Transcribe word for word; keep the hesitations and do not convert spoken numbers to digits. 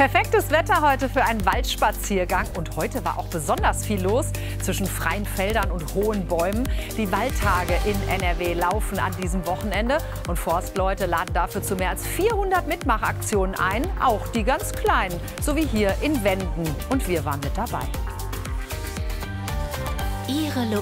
Perfektes Wetter heute für einen Waldspaziergang. Und heute war auch besonders viel los zwischen freien Feldern und hohen Bäumen. Die Waldtage in N R W laufen an diesem Wochenende. Und Forstleute laden dafür zu mehr als vierhundert Mitmachaktionen ein. Auch die ganz kleinen, so wie hier in Wenden. Und wir waren mit dabei. Ihre